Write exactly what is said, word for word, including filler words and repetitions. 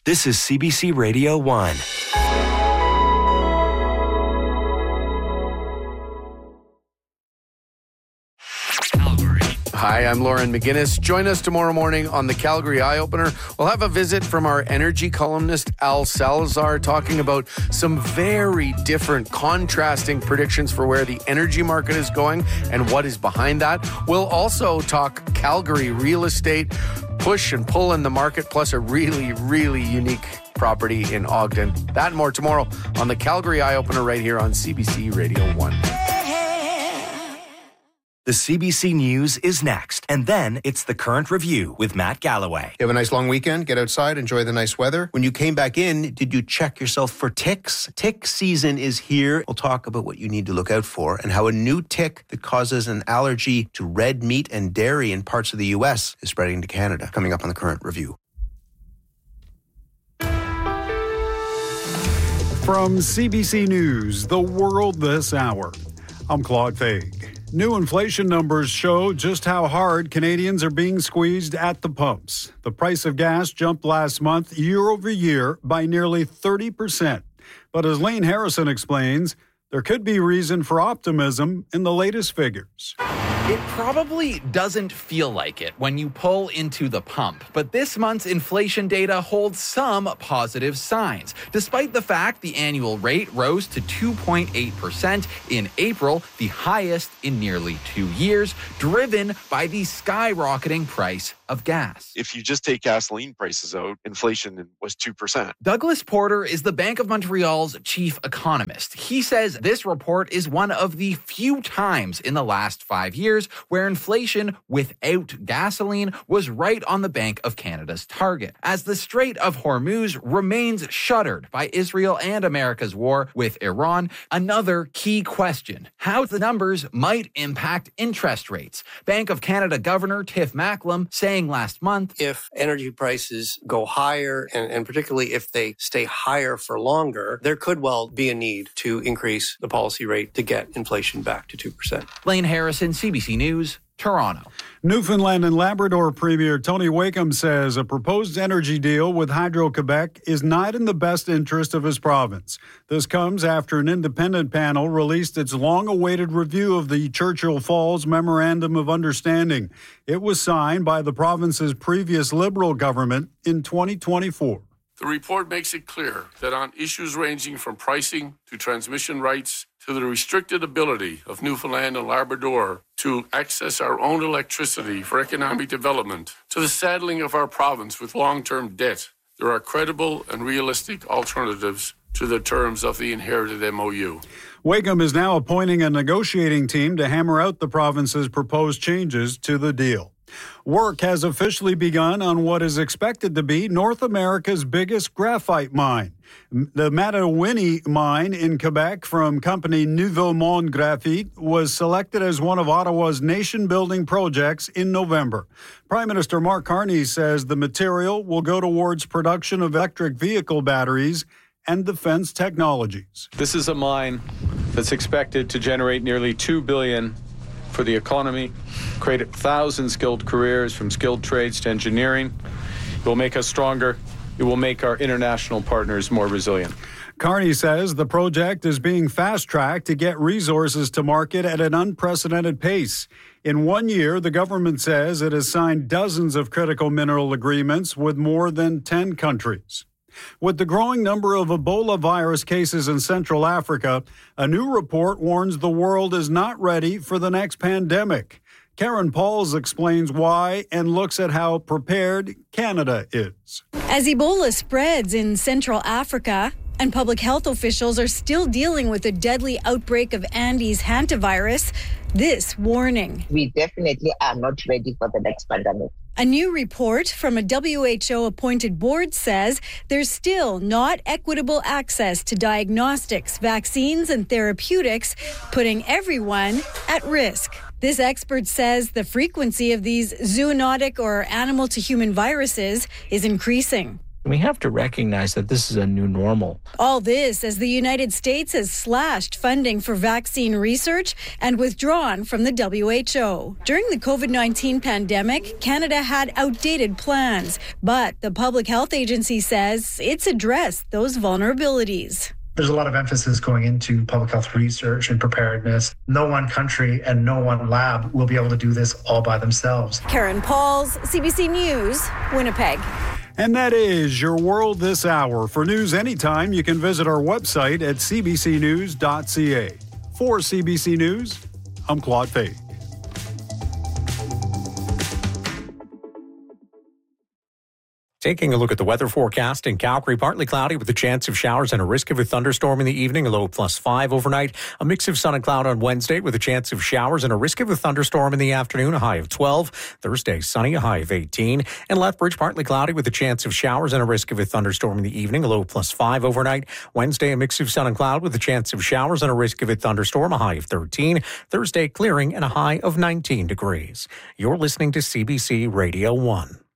This is C B C Radio one. Hi, I'm Lauren McGinnis. Join us tomorrow morning on the Calgary Eye Opener. We'll have a visit from our energy columnist, Al Salazar, talking about some very different, contrasting predictions for where the energy market is going and what is behind that. We'll also talk Calgary real estate, push and pull in the market, plus a really, really unique property in Ogden. That and more tomorrow on the Calgary Eye Opener right here on C B C Radio one. The C B C News is next, and then it's the Current Review with Matt Galloway. You have a nice long weekend, get outside, enjoy the nice weather. When you came back in, did you check yourself for ticks? Tick season is here. We'll talk about what you need to look out for and how a new tick that causes an allergy to red meat and dairy in parts of the U S is spreading to Canada. Coming up on the Current Review. From C B C News, The World This Hour, I'm Claude Faig. New inflation numbers show just how hard Canadians are being squeezed at the pumps. The price of gas jumped last month year over year by nearly thirty percent. But as Lane Harrison explains, there could be reason for optimism in the latest figures. It probably doesn't feel like it when you pull into the pump, but this month's inflation data holds some positive signs. Despite the fact the annual rate rose to two point eight percent in April, the highest in nearly two years, driven by the skyrocketing price of gas. If you just take gasoline prices out, inflation was two percent. Douglas Porter is the Bank of Montreal's chief economist. He says this report is one of the few times in the last five years where inflation without gasoline was right on the Bank of Canada's target. As the Strait of Hormuz remains shuttered by Israel and America's war with Iran, another key question, how the numbers might impact interest rates. Bank of Canada Governor Tiff Macklem saying last month, if energy prices go higher, and, and particularly if they stay higher for longer, there could well be a need to increase the policy rate to get inflation back to two percent. Lane Harrison, C B C News, Toronto. Newfoundland and Labrador Premier Tony Wakeham says a proposed energy deal with Hydro-Quebec is not in the best interest of his province. This comes after an independent panel released its long-awaited review of the Churchill Falls Memorandum of Understanding. It was signed by the province's previous Liberal government in twenty twenty-four. The report makes it clear that on issues ranging from pricing to transmission rights to the restricted ability of Newfoundland and Labrador to access our own electricity for economic development, to the saddling of our province with long-term debt, there are credible and realistic alternatives to the terms of the inherited M O U. Wakeham is now appointing a negotiating team to hammer out the province's proposed changes to the deal. Work has officially begun on what is expected to be North America's biggest graphite mine. The Matawinie mine in Quebec from company Nouveau Monde Graphite was selected as one of Ottawa's nation-building projects in November. Prime Minister Mark Carney says the material will go towards production of electric vehicle batteries and defense technologies. This is a mine that's expected to generate nearly two billion dollars for the economy, create a thousand skilled careers from skilled trades to engineering. It will make us stronger. It will make our international partners more resilient. Carney says the project is being fast-tracked to get resources to market at an unprecedented pace. In one year, the government says it has signed dozens of critical mineral agreements with more than ten countries. With the growing number of Ebola virus cases in Central Africa, a new report warns the world is not ready for the next pandemic. Karen Pauls explains why and looks at how prepared Canada is. As Ebola spreads in Central Africa, and public health officials are still dealing with a deadly outbreak of Andes hantavirus, this warning. We definitely are not ready for the next pandemic. A new report from a W H O-appointed board says there's still not equitable access to diagnostics, vaccines, and therapeutics, putting everyone at risk. This expert says the frequency of these zoonotic or animal-to-human viruses is increasing. We have to recognize that this is a new normal. All this as the United States has slashed funding for vaccine research and withdrawn from the W H O. During the COVID nineteen pandemic, Canada had outdated plans, but the Public Health Agency says it's addressed those vulnerabilities. There's a lot of emphasis going into public health research and preparedness. No one country and no one lab will be able to do this all by themselves. Karen Pauls, C B C News, Winnipeg. And that is your world this hour. For news anytime, you can visit our website at c b c news dot c a. For C B C News, I'm Claude Fay. Taking a look at the weather forecast in Calgary, partly cloudy with a chance of showers and a risk of a thunderstorm in the evening, a low of plus five overnight. A mix of sun and cloud on Wednesday with a chance of showers and a risk of a thunderstorm in the afternoon, a high of twelve. Thursday, sunny, a high of eighteen. And Lethbridge, partly cloudy with a chance of showers and a risk of a thunderstorm in the evening, a low of plus five overnight. Wednesday, a mix of sun and cloud with a chance of showers and a risk of a thunderstorm, a high of thirteen. Thursday, clearing and a high of nineteen degrees. You're listening to C B C Radio one.